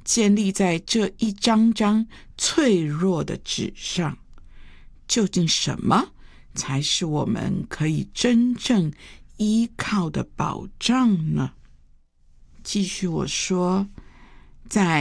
建立在这一张张脆弱的纸上。究竟什么才是我们可以真正依靠的保障呢？继续我说，在